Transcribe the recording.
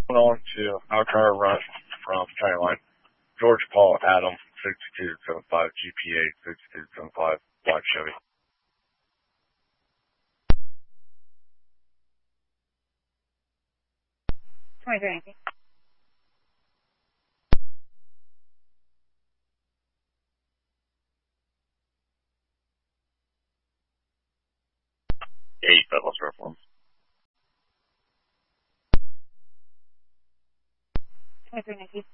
Going on to our car run from County Line. George Paul Adam, 6275 GPA 6275 Black Chevy. 2319. Eight Douglas Reference. 2319.